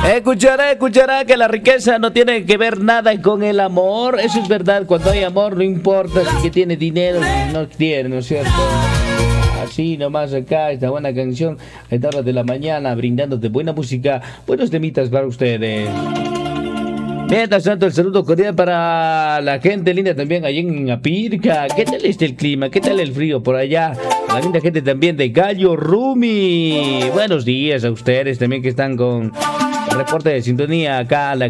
Escuchará que la riqueza no tiene que ver nada con el amor. Eso es verdad, cuando hay amor no importa si que tiene dinero o si no tiene, ¿no es cierto? Así nomás acá, esta buena canción a esta hora de la mañana, brindándote buena música, buenos temitas para ustedes. Mientras tanto, el saludo cordial para la gente linda también allá en Apirca. ¿Qué tal está el clima? ¿Qué tal el frío por allá? La linda gente también de Gallo Rumi. Buenos días a ustedes también que están con el reporte de sintonía acá, la